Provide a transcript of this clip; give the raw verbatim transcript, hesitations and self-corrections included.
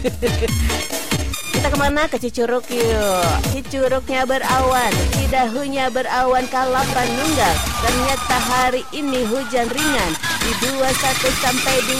Kita kemana? Ke Cicurug yuk. Cicurugnya berawan, Cidahunya berawan, Kalapan nunggal. Ternyata hari ini hujan ringan. Di dua puluh satu sampai